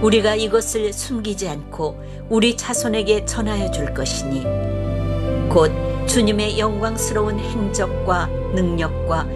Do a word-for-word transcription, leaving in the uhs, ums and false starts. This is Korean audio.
우리가 이것을 숨기지 않고 우리 자손에게 전하여 줄 것이니 곧 주님의 영광스러운 행적과 능력과